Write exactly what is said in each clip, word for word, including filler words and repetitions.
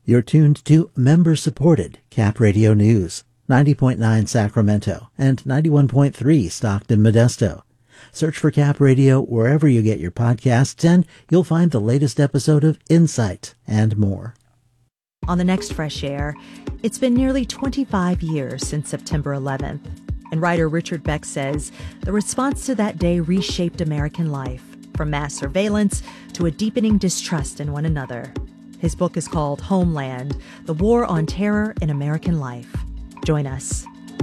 You're tuned to member-supported Cap Radio News, ninety point nine Sacramento and ninety-one point three Stockton Modesto. Search for Cap Radio wherever you get your podcasts, and you'll find the latest episode of Insight and more. On the next Fresh Air, it's been nearly twenty-five years since September eleventh, and writer Richard Beck says the response to that day reshaped American life, from mass surveillance to a deepening distrust in one another. His book is called Homeland: The War on Terror in American Life. Join us.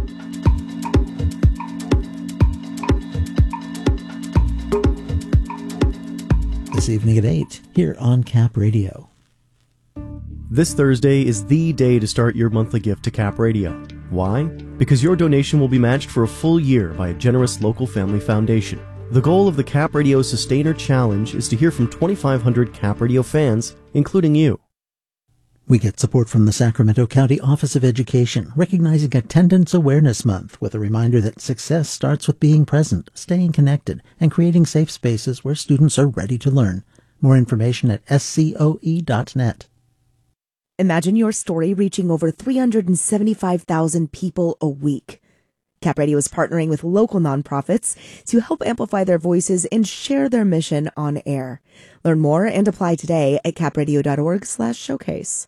This evening at eight, here on Cap Radio. This Thursday is the day to start your monthly gift to Cap Radio. Why? Because your donation will be matched for a full year by a generous local family foundation. The goal of the Cap Radio Sustainer Challenge is to hear from twenty-five hundred Cap Radio fans, including you. We get support from the Sacramento County Office of Education, recognizing Attendance Awareness Month with a reminder that success starts with being present, staying connected, and creating safe spaces where students are ready to learn. More information at S C O E dot net. Imagine your story reaching over three hundred seventy-five thousand people a week. Cap Radio is partnering with local nonprofits to help amplify their voices and share their mission on air. Learn more and apply today at capradio.org slash showcase.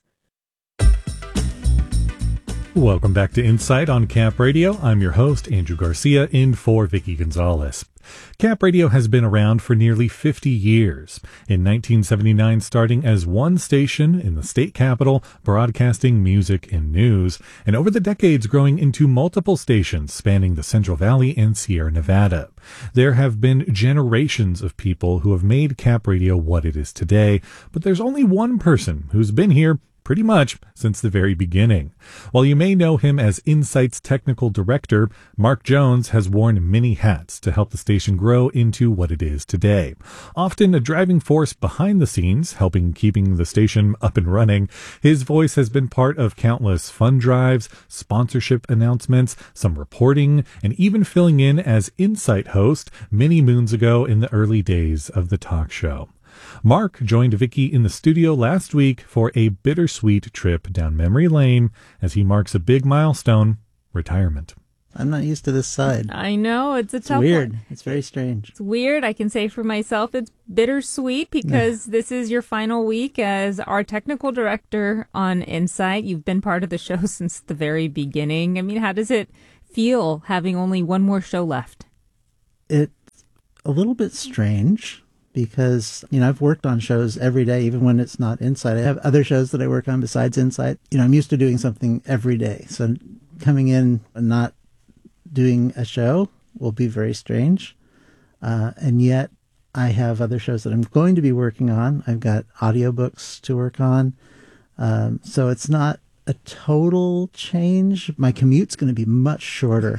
Welcome back to Insight on Cap Radio. I'm your host, Andrew Garcia, in for Vicky Gonzalez. Cap Radio has been around for nearly fifty years. In nineteen seventy-nine, starting as one station in the state capital, broadcasting music and news, and over the decades growing into multiple stations spanning the Central Valley and Sierra Nevada. There have been generations of people who have made Cap Radio what it is today, but there's only one person who's been here pretty much since the very beginning. While you may know him as Insight's technical director, Mark Jones has worn many hats to help the station grow into what it is today. Often a driving force behind the scenes, helping keeping the station up and running, his voice has been part of countless fund drives, sponsorship announcements, some reporting, and even filling in as Insight host many moons ago in the early days of the talk show. Mark joined Vicky in the studio last week for a bittersweet trip down memory lane as he marks a big milestone, retirement. I'm not used to this side. I know, it's a It's tough weird. one. It's very strange. It's weird. I can say for myself, it's bittersweet because this is your final week as our technical director on Insight. You've been part of the show since the very beginning. I mean, how does it feel having only one more show left? It's a little bit strange, because, you know, I've worked on shows every day, even when it's not Insight. I have other shows that I work on besides Insight. You know, I'm used to doing something every day. So coming in and not doing a show will be very strange. Uh, and yet I have other shows that I'm going to be working on. I've got audiobooks to work on. Um, so it's not a total change. My commute's going to be much shorter.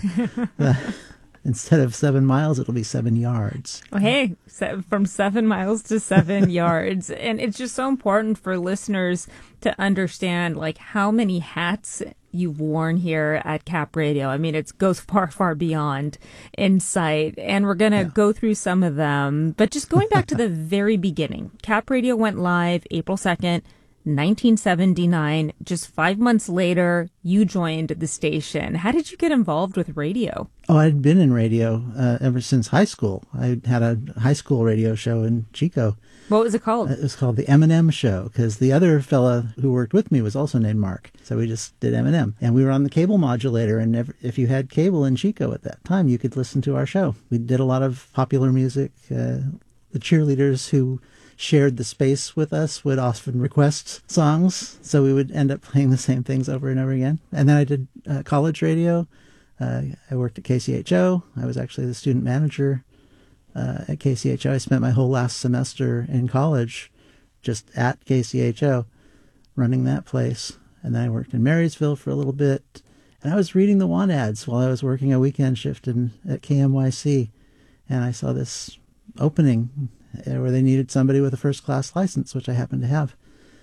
Instead of seven miles, it'll be seven yards. Oh, hey, se- from seven miles to seven yards. And it's just so important for listeners to understand, like, how many hats you've worn here at Cap Radio. I mean, it goes far, far beyond Insight. And we're going to yeah. go through some of them. But just going back to the very beginning, Cap Radio went live April second, nineteen seventy-nine. Just five months later, you joined the station. How did you get involved with radio? Oh, I'd been in radio uh, ever since high school. I had a high school radio show in Chico. What was it called? It was called the M and M Show, because the other fella who worked with me was also named Mark. So we just did M and M. And we were on the cable modulator, and if, if you had cable in Chico at that time, you could listen to our show. We did a lot of popular music. Uh, the cheerleaders who shared the space with us would often request songs, so we would end up playing the same things over and over again. And then I did uh, college radio. Uh, I worked at K C H O. I was actually the student manager uh, at K C H O. I spent my whole last semester in college just at K C H O running that place. And then I worked in Marysville for a little bit. And I was reading the want ads while I was working a weekend shift in, at K M Y C. And I saw this opening where they needed somebody with a first-class license, which I happened to have.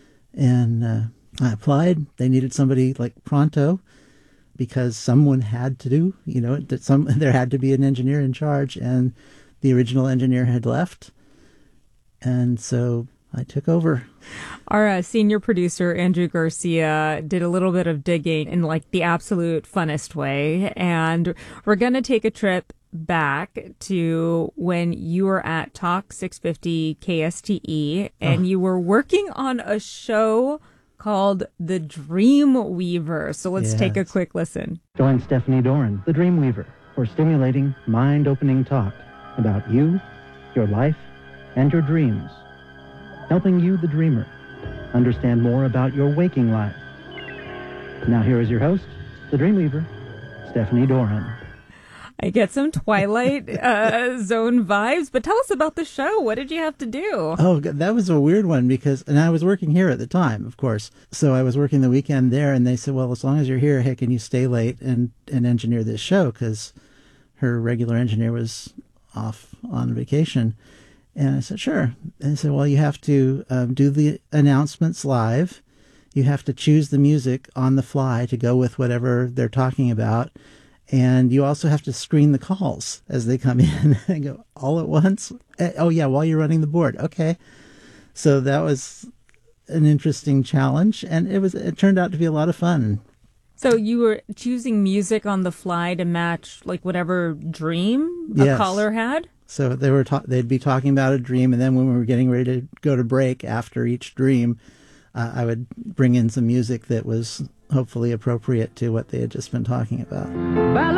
And uh, I applied. They needed somebody like pronto because someone had to do, you know, that some there had to be an engineer in charge, and the original engineer had left. And so I took over. Our uh, senior producer, Andrew Garcia, did a little bit of digging in like the absolute funnest way. And we're going to take a trip back to when you were at Talk six fifty K S T E and oh. you were working on a show called The Dreamweaver. So let's yes. take a quick listen. Join Stephanie Doran, The Dreamweaver, for stimulating, mind-opening talk about you, your life, and your dreams. Helping you, the dreamer, understand more about your waking life. Now here is your host, The Dreamweaver, Stephanie Doran. I get some Twilight uh, Zone vibes, but tell us about the show. What did you have to do? Oh, that was a weird one because, and I was working here at the time, of course. So I was working the weekend there, and they said, well, as long as you're here, hey, can you stay late and, and engineer this show? Because her regular engineer was off on vacation. And I said, sure. And they said, well, you have to um, do the announcements live. You have to choose the music on the fly to go with whatever they're talking about. And you also have to screen the calls as they come in and go all at once. Oh, yeah, while you're running the board. Okay. So that was an interesting challenge, and it was it turned out to be a lot of fun. So you were choosing music on the fly to match like whatever dream a yes. caller had? So they were ta- they'd be talking about a dream, and then when we were getting ready to go to break after each dream, uh, I would bring in some music that was hopefully appropriate to what they had just been talking about.